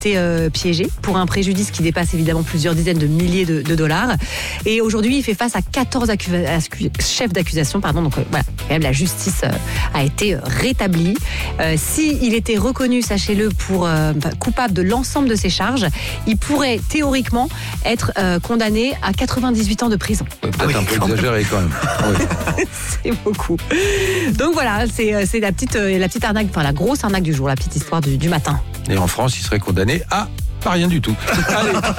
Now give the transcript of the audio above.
été piégé pour un préjudice qui dépasse évidemment plusieurs dizaines de milliers de dollars. Et aujourd'hui, il fait face à 14 chefs d'accusation. Donc voilà, quand même, la justice a été rétablie. S'il était reconnu, sachez-le, pour coupable de l'ensemble de ses charges, il pourrait théoriquement être condamné à 98 ans de prison. Peut-être un peu exagéré quand même. Oui. C'est beaucoup. Donc voilà, c'est la petite arnaque, enfin la grosse arnaque du jour, la petite histoire du matin. Et en France, il serait condamné à pas rien du tout. Allez.